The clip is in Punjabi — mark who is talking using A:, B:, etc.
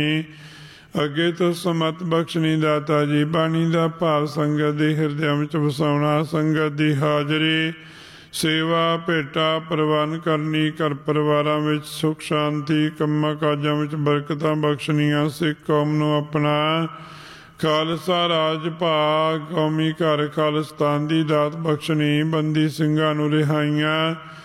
A: ਅੱਗੇ ਤੋਂ ਸਮਤ ਬਖਸ਼ਣੀ ਦਾਤਾ ਜੀ। ਬਾਣੀ ਦਾ ਭਾਵ ਸੰਗਤ ਦੇ ਹਿਰਦਿਆਂ ਵਿੱਚ ਵਸਾਉਣਾ, ਸੰਗਤ ਦੀ ਹਾਜ਼ਰੀ, ਸੇਵਾ, ਭੇਟਾ ਪ੍ਰਵਾਨ ਕਰਨੀ, ਘਰ ਪਰਿਵਾਰਾਂ ਵਿੱਚ ਸੁੱਖ ਸ਼ਾਂਤੀ, ਕੰਮਾਂ ਕਾਜਾਂ ਵਿੱਚ ਬਰਕਤਾਂ ਬਖਸ਼ਣੀਆਂ, ਸਿੱਖ ਕੌਮ ਨੂੰ ਆਪਣਾ ਖਾਲਸਾ ਰਾਜ ਭਾਗ, ਕੌਮੀ ਘਰ ਖਾਲਿਸਤਾਨ ਦੀ ਦਾਤ ਬਖਸ਼ਣੀ, ਬੰਦੀ ਸਿੰਘਾਂ ਨੂੰ ਰਿਹਾਈਆਂ,